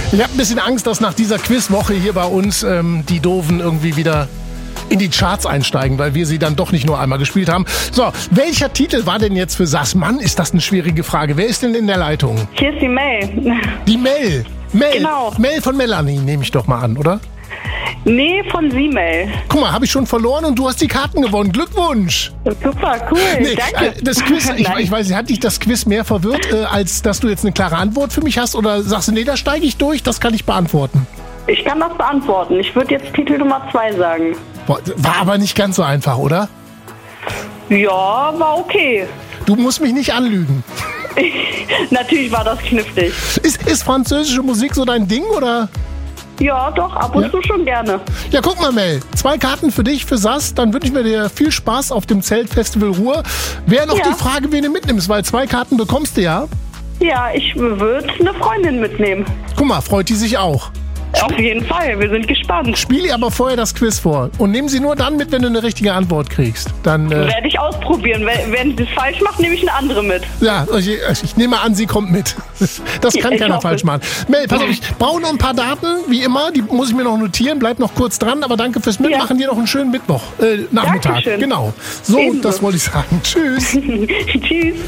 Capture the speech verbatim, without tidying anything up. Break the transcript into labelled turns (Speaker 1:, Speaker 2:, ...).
Speaker 1: Ich habe ein bisschen Angst, dass nach dieser Quizwoche hier bei uns ähm, die Doofen irgendwie wieder in die Charts einsteigen, weil wir sie dann doch nicht nur einmal gespielt haben. So, welcher Titel war denn jetzt für Sass? Mann, ist das eine schwierige Frage. Wer ist denn in der Leitung?
Speaker 2: Hier ist die Mel.
Speaker 1: Die Mel. Mel.
Speaker 2: Genau.
Speaker 1: Mel von Melanie, nehme ich doch mal an, oder?
Speaker 2: Nee, von Sie, Mel.
Speaker 1: Guck mal, habe ich schon verloren und du hast die Karten gewonnen. Glückwunsch.
Speaker 2: Super, cool,
Speaker 1: Nee,
Speaker 2: danke.
Speaker 1: äh, das Quiz, ich,
Speaker 2: Nein.
Speaker 1: ich weiß nicht, hat dich das Quiz mehr verwirrt, äh, als dass du jetzt eine klare Antwort für mich hast? Oder sagst du, nee, da steige ich durch, das kann ich beantworten?
Speaker 2: Ich kann das beantworten. Ich würde jetzt Titel Nummer zwei sagen.
Speaker 1: Boah, war aber nicht ganz so einfach, oder?
Speaker 2: Ja, war okay.
Speaker 1: Du musst mich nicht anlügen.
Speaker 2: Natürlich war das knifflig.
Speaker 1: Ist, ist französische Musik so dein Ding, oder?
Speaker 2: Ja, doch, ab und
Speaker 1: Ja?
Speaker 2: zu schon gerne.
Speaker 1: Ja, guck mal, Mel. Zwei Karten für dich, für Sass. Dann wünsche ich mir dir viel Spaß auf dem Zeltfestival Ruhr. Wäre noch
Speaker 2: Ja.
Speaker 1: die Frage, wen du mitnimmst, weil zwei Karten bekommst du ja.
Speaker 2: Ja, ich würde eine Freundin mitnehmen.
Speaker 1: Guck mal, freut die sich auch.
Speaker 2: Auf jeden Fall, wir sind gespannt.
Speaker 1: Spiel ihr aber vorher das Quiz vor. Und nimm sie nur dann mit, wenn du eine richtige Antwort kriegst. Dann, äh,
Speaker 2: Werde ich ausprobieren. Wenn, wenn sie es falsch macht, nehme ich eine andere mit.
Speaker 1: ja, ich, ich nehme an, sie kommt mit. Das kann
Speaker 2: Ich
Speaker 1: keiner
Speaker 2: hoffe.
Speaker 1: falsch machen. Mel, pass auf, ich brauche noch ein paar Daten, wie immer. Die muss ich mir noch notieren. Bleib noch kurz dran, aber danke fürs Mitmachen. Dir noch einen schönen Mittwoch, äh, Nachmittag.
Speaker 2: Dankeschön.
Speaker 1: Genau. So,
Speaker 2: Ebenso.
Speaker 1: das wollte ich sagen. Tschüss.
Speaker 2: Tschüss.